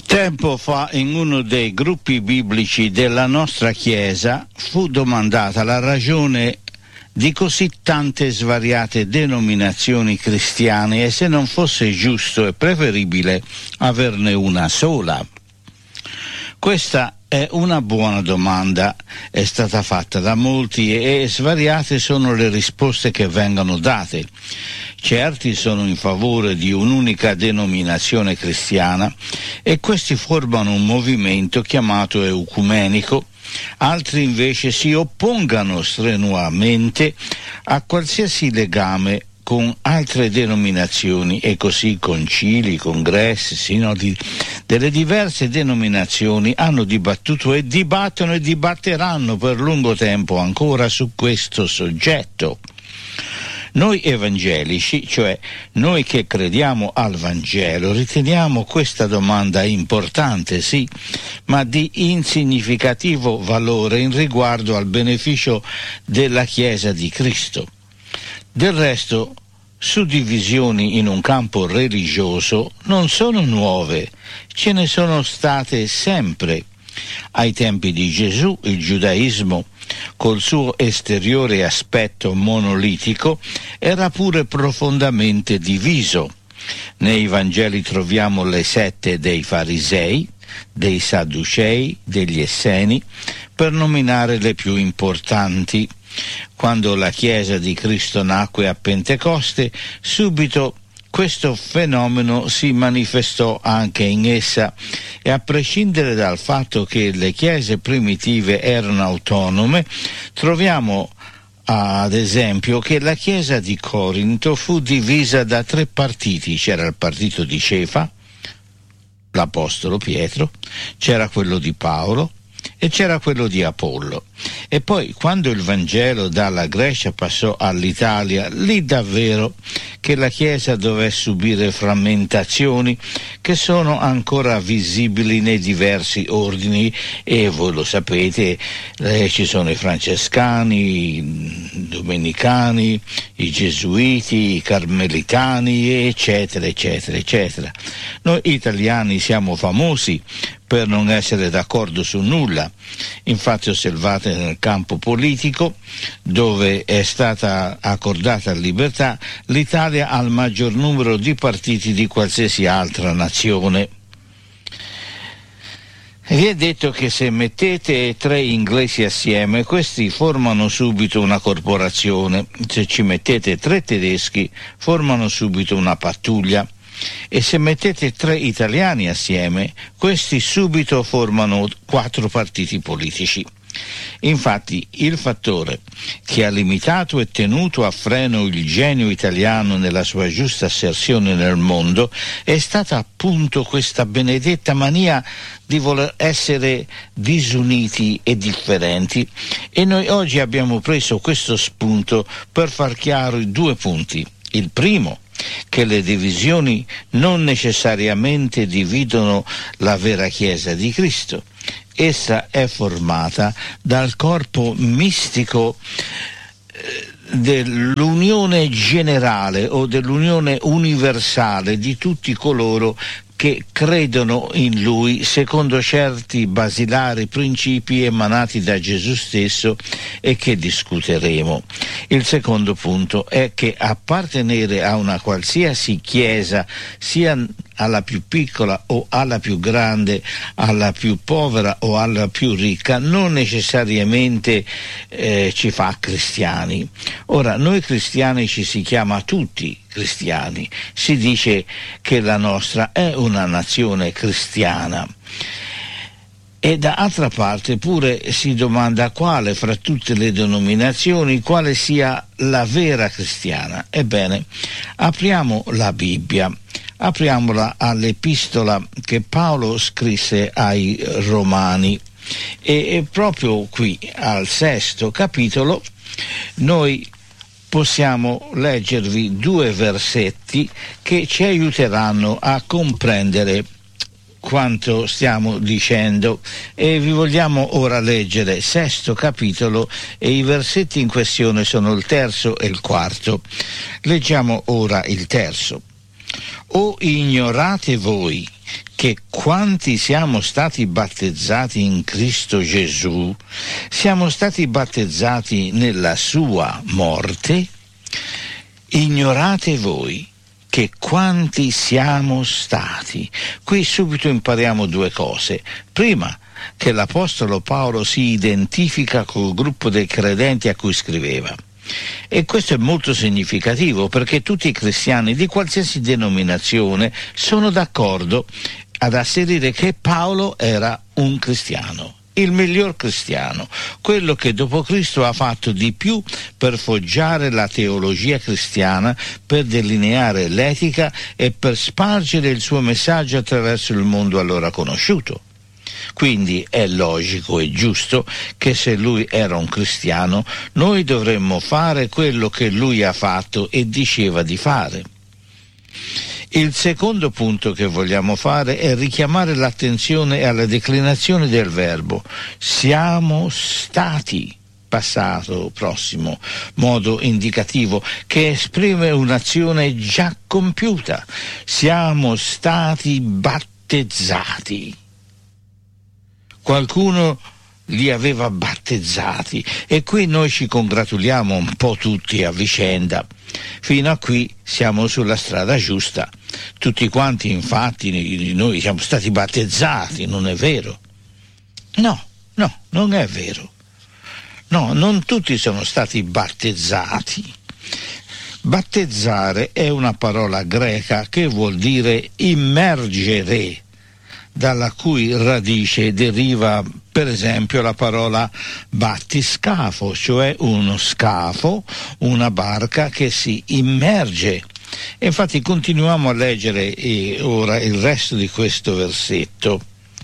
Tempo fa, in uno dei gruppi biblici della nostra Chiesa, fu domandata la ragione di così tante svariate denominazioni cristiane e se non fosse giusto e preferibile averne una sola. Questa è una buona domanda, è stata fatta da molti e svariate sono le risposte che vengono date. Certi sono in favore di un'unica denominazione cristiana e questi formano un movimento chiamato ecumenico, altri invece si oppongano strenuamente a qualsiasi legame con altre denominazioni e così concili, congressi, sinodi delle diverse denominazioni hanno dibattuto e dibattono e dibatteranno per lungo tempo ancora su questo soggetto. Noi evangelici, cioè noi che crediamo al Vangelo, riteniamo questa domanda importante, sì, ma di insignificativo valore in riguardo al beneficio della Chiesa di Cristo. Del resto, suddivisioni in un campo religioso non sono nuove, ce ne sono state sempre. Ai tempi di Gesù, il giudaismo, col suo esteriore aspetto monolitico, era pure profondamente diviso. Nei Vangeli troviamo le sette dei farisei, dei sadducei, degli esseni, per nominare le più importanti. Quando la Chiesa di Cristo nacque a Pentecoste, subito questo fenomeno si manifestò anche in essa e a prescindere dal fatto che le chiese primitive erano autonome, troviamo ad esempio che la Chiesa di Corinto fu divisa da tre partiti. C'era il partito di Cefa, l'Apostolo Pietro, c'era quello di Paolo e c'era quello di Apollo. E poi quando il Vangelo dalla Grecia passò all'Italia, lì davvero che la Chiesa dové subire frammentazioni che sono ancora visibili nei diversi ordini e voi lo sapete, ci sono i francescani, i domenicani, i gesuiti, i carmelitani, eccetera, eccetera, eccetera. Noi italiani siamo famosi per non essere d'accordo su nulla. Infatti osservate nel campo politico, dove è stata accordata libertà, l'Italia ha il maggior numero di partiti di qualsiasi altra nazione. Vi è detto che se mettete tre inglesi assieme, questi formano subito una corporazione. Se ci mettete tre tedeschi, formano subito una pattuglia. E se mettete tre italiani assieme, questi subito formano 4 partiti politici. Infatti il fattore che ha limitato e tenuto a freno il genio italiano nella sua giusta asserzione nel mondo è stata appunto questa benedetta mania di voler essere disuniti e differenti, e noi oggi abbiamo preso questo spunto per far chiaro i 2 punti. Il primo, che le divisioni non necessariamente dividono la vera Chiesa di Cristo. Essa è formata dal corpo mistico dell'unione generale o dell'unione universale di tutti coloro che credono in Lui secondo certi basilari principi emanati da Gesù stesso e che discuteremo. Il secondo punto è che appartenere a una qualsiasi chiesa, sia alla più piccola o alla più grande, alla più povera o alla più ricca, non necessariamente ci fa cristiani. Ora, noi cristiani ci si chiama tutti cristiani, si dice che la nostra è una nazione cristiana. E da altra parte pure si domanda quale fra tutte le denominazioni, quale sia la vera cristiana. Ebbene, apriamo la Bibbia, apriamola all'epistola che Paolo scrisse ai Romani e proprio qui al 6° capitolo noi possiamo leggervi 2 versetti che ci aiuteranno a comprendere quanto stiamo dicendo, e vi vogliamo ora leggere 6° capitolo e i versetti in questione sono il 3° e il 4. Leggiamo ora il 3. O ignorate voi che quanti siamo stati battezzati in Cristo Gesù, siamo stati battezzati nella sua morte? Ignorate voi che quanti siamo stati. Qui subito impariamo due cose. Prima, che l'Apostolo Paolo si identifica col gruppo dei credenti a cui scriveva. E questo è molto significativo, perché tutti i cristiani di qualsiasi denominazione sono d'accordo ad asserire che Paolo era un cristiano, il miglior cristiano, quello che dopo Cristo ha fatto di più per foggiare la teologia cristiana, per delineare l'etica e per spargere il suo messaggio attraverso il mondo allora conosciuto. Quindi è logico e giusto che se lui era un cristiano, noi dovremmo fare quello che lui ha fatto e diceva di fare. Il secondo punto che vogliamo fare è richiamare l'attenzione alla declinazione del verbo siamo stati, passato prossimo, modo indicativo che esprime un'azione già compiuta. Siamo stati battezzati. Qualcuno li aveva battezzati e qui noi ci congratuliamo un po' tutti a vicenda. Fino a qui siamo sulla strada giusta. Tutti quanti infatti noi siamo stati battezzati, non è vero? No, non è vero. No, non tutti sono stati battezzati. Battezzare è una parola greca che vuol dire immergere, dalla cui radice deriva per esempio la parola battiscafo, cioè uno scafo, una barca che si immerge. E infatti continuiamo a leggere ora il resto di questo versetto.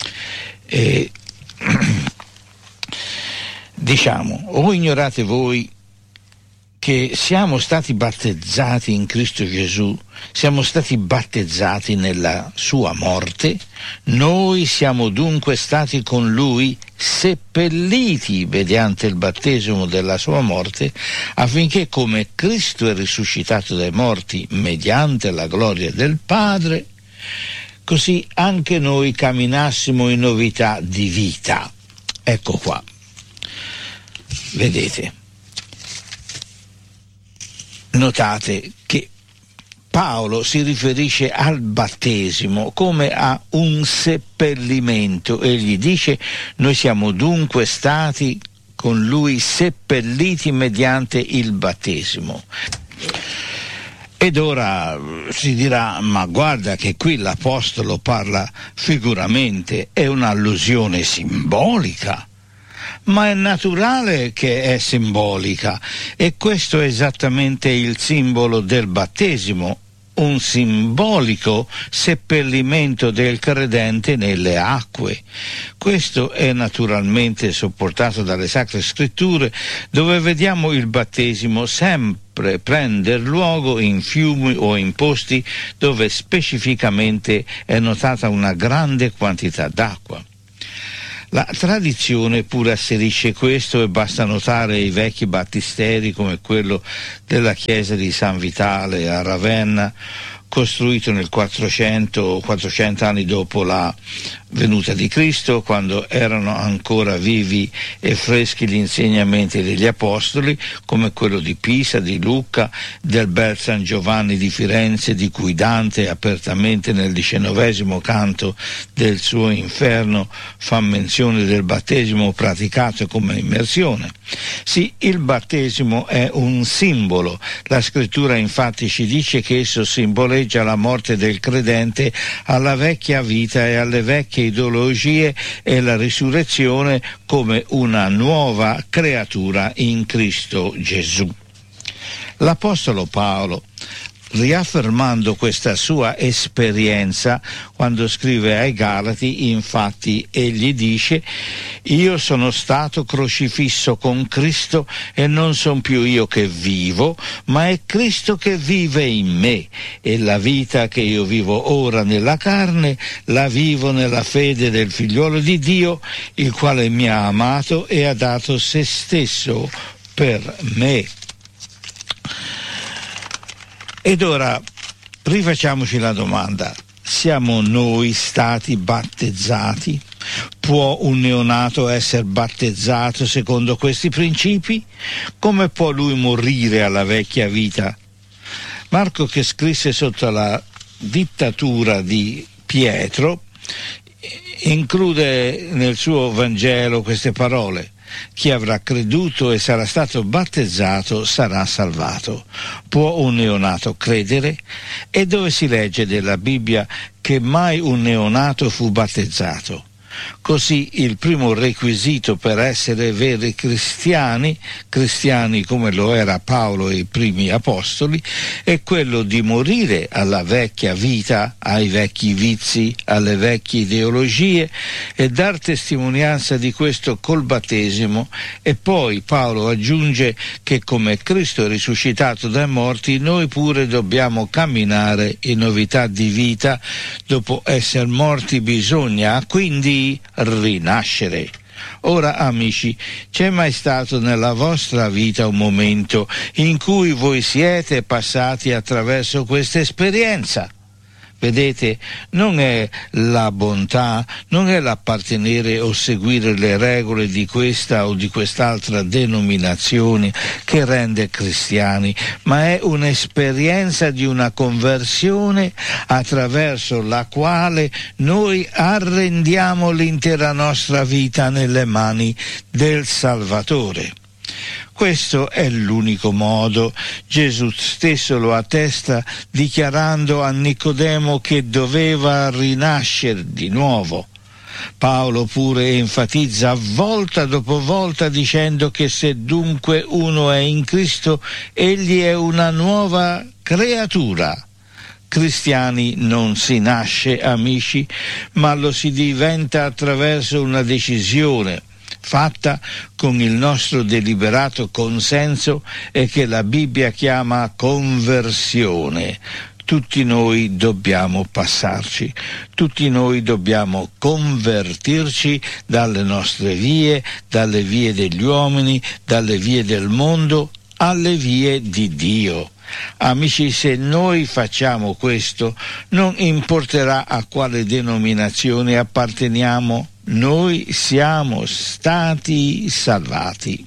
Diciamo, o ignorate voi che siamo stati battezzati in Cristo Gesù, siamo stati battezzati nella sua morte, noi siamo dunque stati con lui seppelliti mediante il battesimo della sua morte, affinché come Cristo è risuscitato dai morti mediante la gloria del Padre, così anche noi camminassimo in novità di vita. Ecco qua, vedete. Notate che Paolo si riferisce al battesimo come a un seppellimento. Egli dice: noi siamo dunque stati con lui seppelliti mediante il battesimo. Ed ora si dirà: ma guarda che qui l'Apostolo parla figuramente, è un'allusione simbolica. Ma è naturale che è simbolica, e questo è esattamente il simbolo del battesimo, un simbolico seppellimento del credente nelle acque. Questo è naturalmente supportato dalle Sacre Scritture, dove vediamo il battesimo sempre prendere luogo in fiumi o in posti dove specificamente è notata una grande quantità d'acqua. La tradizione pure asserisce questo, e basta notare i vecchi battisteri come quello della chiesa di San Vitale a Ravenna, costruito nel 400 anni dopo la venuta di Cristo, quando erano ancora vivi e freschi gli insegnamenti degli Apostoli, come quello di Pisa, di Lucca, del bel San Giovanni di Firenze, di cui Dante apertamente nel 19° canto del suo Inferno fa menzione del battesimo praticato come immersione. Sì, il battesimo è un simbolo. La Scrittura infatti ci dice che esso simboleggia la morte del credente alla vecchia vita e alle vecchie ideologie e la risurrezione come una nuova creatura in Cristo Gesù. L'Apostolo Paolo, riaffermando questa sua esperienza, quando scrive ai Galati, infatti egli dice: io sono stato crocifisso con Cristo e non son più io che vivo, ma è Cristo che vive in me, e la vita che io vivo ora nella carne la vivo nella fede del figliuolo di Dio, il quale mi ha amato e ha dato se stesso per me. Ed ora rifacciamoci la domanda: siamo noi stati battezzati? Può un neonato essere battezzato secondo questi principi? Come può lui morire alla vecchia vita? Marco, che scrisse sotto la dittatura di Pietro, include nel suo Vangelo queste parole: chi avrà creduto e sarà stato battezzato sarà salvato. Può un neonato credere? E dove si legge della Bibbia che mai un neonato fu battezzato? Così il primo requisito per essere veri cristiani come lo era Paolo e i primi apostoli, è quello di morire alla vecchia vita, ai vecchi vizi, alle vecchie ideologie e dar testimonianza di questo col battesimo. E poi Paolo aggiunge che come Cristo è risuscitato dai morti, noi pure dobbiamo camminare in novità di vita. Dopo essere morti bisogna quindi rinascere. Ora, amici, c'è mai stato nella vostra vita un momento in cui voi siete passati attraverso questa esperienza? Vedete, non è la bontà, non è l'appartenere o seguire le regole di questa o di quest'altra denominazione che rende cristiani, ma è un'esperienza di una conversione attraverso la quale noi arrendiamo l'intera nostra vita nelle mani del Salvatore. Questo è l'unico modo. Gesù stesso lo attesta dichiarando a Nicodemo che doveva rinascere di nuovo. Paolo pure enfatizza volta dopo volta dicendo che se dunque uno è in Cristo, egli è una nuova creatura. Cristiani non si nasce, amici, ma lo si diventa attraverso una decisione fatta con il nostro deliberato consenso e che la Bibbia chiama conversione. Tutti noi dobbiamo passarci, tutti noi dobbiamo convertirci dalle nostre vie, dalle vie degli uomini, dalle vie del mondo alle vie di Dio. Amici, se noi facciamo questo, non importerà a quale denominazione apparteniamo, noi siamo stati salvati.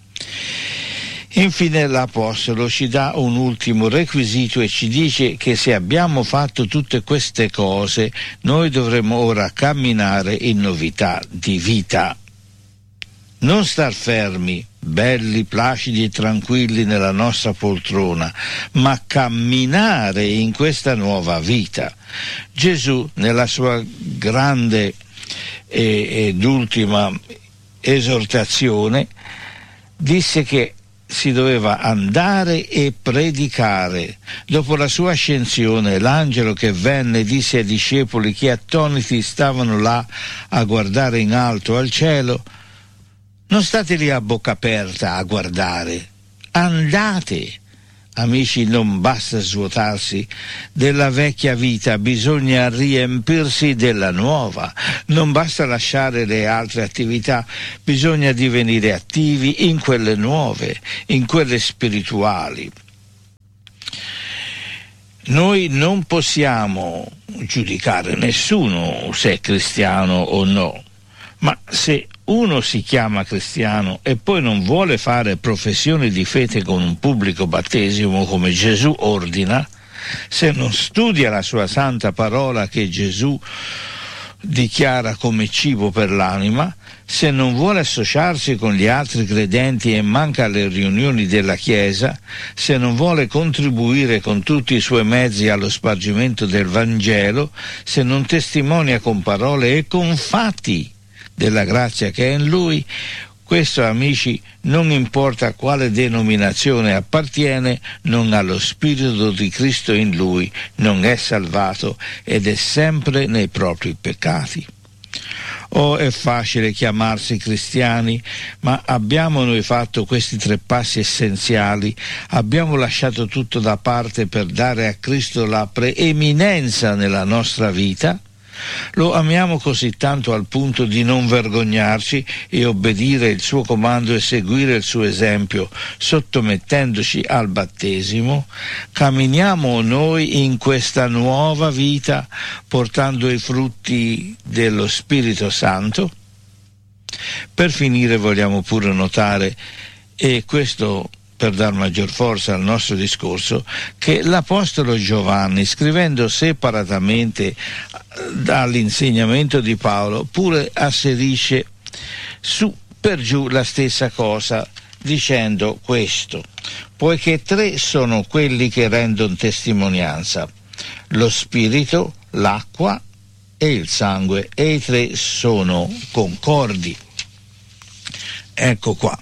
Infine l'Apostolo ci dà un ultimo requisito e ci dice che se abbiamo fatto tutte queste cose, noi dovremo ora camminare in novità di vita. Non star fermi, belli, placidi e tranquilli nella nostra poltrona, ma camminare in questa nuova vita. Gesù, nella sua grande ed ultima esortazione, disse che si doveva andare e predicare. Dopo la sua ascensione, l'angelo che venne disse ai discepoli che attoniti stavano là a guardare in alto al cielo: non state lì a bocca aperta a guardare, andate. Amici, non basta svuotarsi della vecchia vita, bisogna riempirsi della nuova. Non basta lasciare le altre attività, bisogna divenire attivi in quelle nuove, in quelle spirituali. Noi non possiamo giudicare nessuno se è cristiano o no, ma se uno si chiama cristiano e poi non vuole fare professione di fede con un pubblico battesimo come Gesù ordina, se non studia la sua santa parola che Gesù dichiara come cibo per l'anima, se non vuole associarsi con gli altri credenti e manca alle riunioni della Chiesa, se non vuole contribuire con tutti i suoi mezzi allo spargimento del Vangelo, se non testimonia con parole e con fatti della grazia che è in lui, questo, amici, non importa a quale denominazione appartiene, non ha lo Spirito di Cristo in lui, non è salvato ed è sempre nei propri peccati. Oh, è facile chiamarsi cristiani, ma abbiamo noi fatto questi 3 passi essenziali? Abbiamo lasciato tutto da parte per dare a Cristo la preeminenza nella nostra vita? Lo amiamo così tanto al punto di non vergognarci e obbedire il suo comando e seguire il suo esempio, sottomettendoci al battesimo? Camminiamo noi in questa nuova vita portando i frutti dello Spirito Santo? Per finire vogliamo pure notare, e questo per dar maggior forza al nostro discorso, che l'Apostolo Giovanni, scrivendo separatamente dall'insegnamento di Paolo, pure asserisce su per giù la stessa cosa, dicendo questo: poiché 3 sono quelli che rendono testimonianza, lo spirito, l'acqua e il sangue, e i 3 sono concordi. Ecco qua.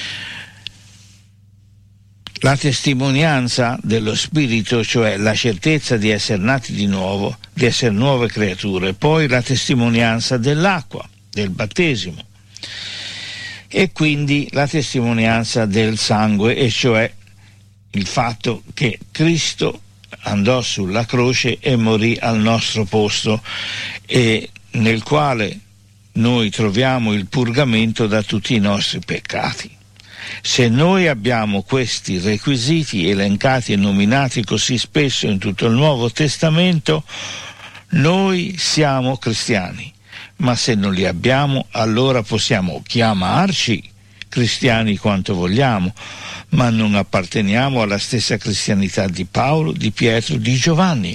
La testimonianza dello Spirito, cioè la certezza di essere nati di nuovo, di essere nuove creature, poi la testimonianza dell'acqua, del battesimo, e quindi la testimonianza del sangue, e cioè il fatto che Cristo andò sulla croce e morì al nostro posto, e nel quale noi troviamo il purgamento da tutti i nostri peccati. Se noi abbiamo questi requisiti elencati e nominati così spesso in tutto il Nuovo Testamento, noi siamo cristiani. Ma se non li abbiamo, allora possiamo chiamarci cristiani quanto vogliamo, ma non apparteniamo alla stessa cristianità di Paolo, di Pietro, di Giovanni.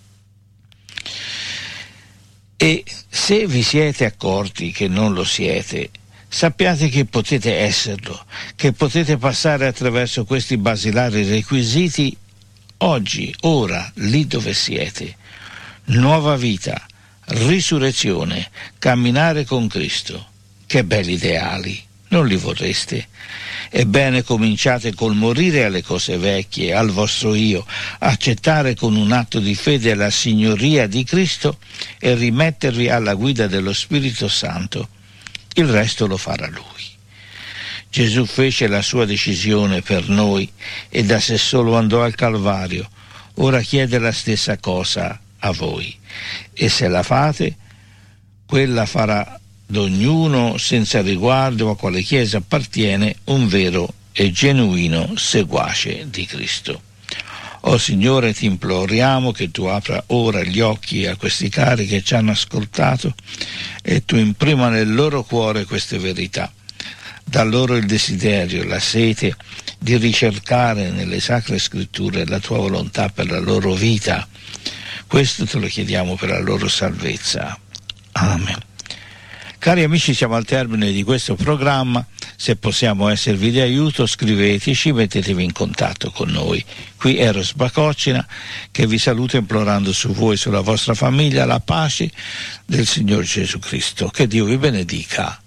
E se vi siete accorti che non lo siete, sappiate che potete esserlo, che potete passare attraverso questi basilari requisiti oggi, ora, lì dove siete. Nuova vita, risurrezione, camminare con Cristo. Che belli ideali, non li vorreste? Ebbene, cominciate col morire alle cose vecchie, al vostro io, accettare con un atto di fede la signoria di Cristo e rimettervi alla guida dello Spirito Santo. Il resto lo farà Lui. Gesù fece la sua decisione per noi e da sé solo andò al Calvario. Ora chiede la stessa cosa a voi. E se la fate, quella farà d'ognuno, senza riguardo a quale chiesa appartiene, un vero e genuino seguace di Cristo. O Signore, ti imploriamo che tu apra ora gli occhi a questi cari che ci hanno ascoltato e tu imprima nel loro cuore queste verità. Da loro il desiderio, la sete di ricercare nelle sacre scritture la tua volontà per la loro vita. Questo te lo chiediamo per la loro salvezza. Amen. Cari amici, siamo al termine di questo programma. Se possiamo esservi di aiuto, scriveteci, mettetevi in contatto con noi. Qui Eros Bacocina che vi saluta implorando su voi e sulla vostra famiglia la pace del Signore Gesù Cristo. Che Dio vi benedica.